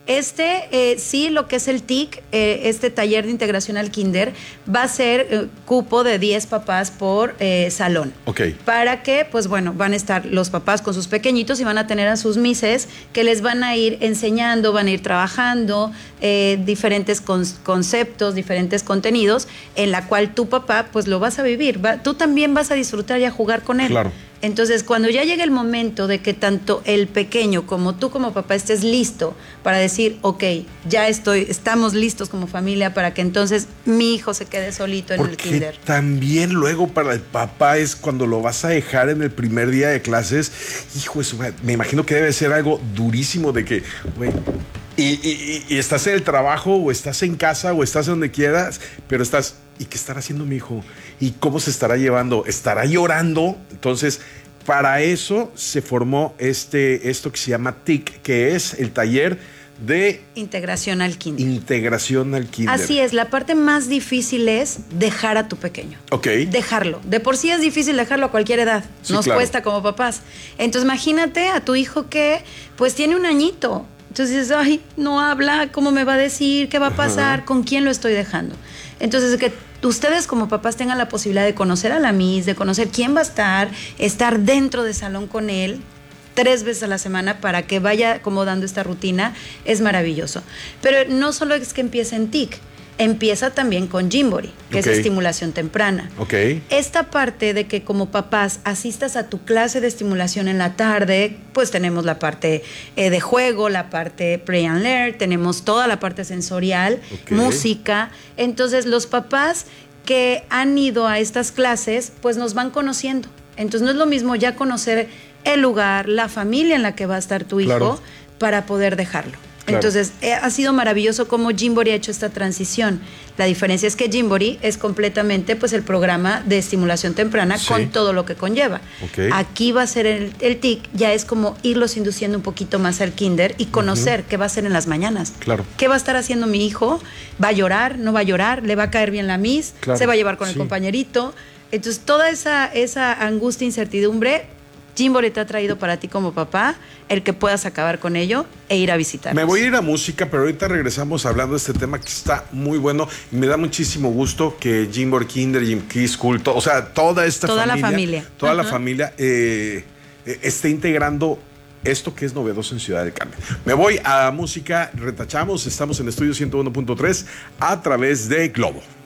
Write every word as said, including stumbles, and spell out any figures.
Este, eh, sí, lo que es el T I C, eh, este taller de integración al kinder, va a ser eh, cupo de diez papás por eh, salón. Ok. Para que, pues bueno, van a estar los papás con sus pequeñitos y van a tener a sus mises que les van a ir enseñando, van a ir trabajando eh, diferentes con, conceptos, diferentes contenidos, en la cual tu papá, pues lo vas a vivir. Va, tú también vas a disfrutar y a jugar con él. Claro. Entonces, cuando ya llegue el momento de que tanto el pequeño como tú como papá estés listo para decir, ok, ya estoy, estamos listos como familia para que entonces mi hijo se quede solito en Porque el kinder. También luego para el papá es cuando lo vas a dejar en el primer día de clases, hijo, eso, me imagino que debe ser algo durísimo de que, güey, y, y, y estás en el trabajo o estás en casa o estás donde quieras, pero estás, ¿y qué estará haciendo mi hijo? ¿Y cómo se estará llevando? ¿Estará llorando? Entonces, para eso se formó este, esto que se llama T I C, que es el taller de integración al kinder. Integración al kinder. Así es, la parte más difícil es dejar a tu pequeño. Ok. Dejarlo. De por sí es difícil dejarlo a cualquier edad. Sí, Nos claro. cuesta como papás. Entonces imagínate a tu hijo que pues tiene un añito. Entonces dices, ay, no habla, ¿cómo me va a decir? ¿Qué va a pasar? Ajá. ¿Con quién lo estoy dejando? Entonces que ustedes como papás tengan la posibilidad de conocer a la Miss, de conocer quién va a estar, estar dentro de salón con él tres veces a la semana para que vaya acomodando esta rutina, es maravilloso. Pero no solo es que empiece en T I C, empieza también con Gymboree, que okay. es estimulación temprana. Okay. Esta parte de que como papás asistas a tu clase de estimulación en la tarde, pues tenemos la parte eh, de juego, la parte play and learn, tenemos toda la parte sensorial, okay. música. Entonces los papás que han ido a estas clases, pues nos van conociendo. Entonces no es lo mismo ya conocer el lugar, la familia en la que va a estar tu hijo, claro. para poder dejarlo. Claro. Entonces, eh, ha sido maravilloso cómo Gymboree ha hecho esta transición. La diferencia es que Gymboree es completamente pues, el programa de estimulación temprana, sí. con todo lo que conlleva. Okay. Aquí va a ser el, el T I C, ya es como irlos induciendo un poquito más al kinder y conocer uh-huh. qué va a hacer en las mañanas. Claro. ¿Qué va a estar haciendo mi hijo? ¿Va a llorar? ¿No va a llorar? ¿Le va a caer bien la Miss? Claro. ¿Se va a llevar con sí. el compañerito? Entonces, toda esa, esa angustia, incertidumbre, Gymboree te ha traído para ti como papá el que puedas acabar con ello e ir a visitarnos. Me voy a ir a música, pero ahorita regresamos hablando de este tema que está muy bueno y me da muchísimo gusto que Gymboree Kinder, Gym Kids School, to, o sea, toda esta toda familia, la familia, toda uh-huh. la familia eh, eh, esté integrando esto que es novedoso en Ciudad del Carmen. Me voy a música, retachamos, estamos en Estudio ciento uno punto tres a través de Globo.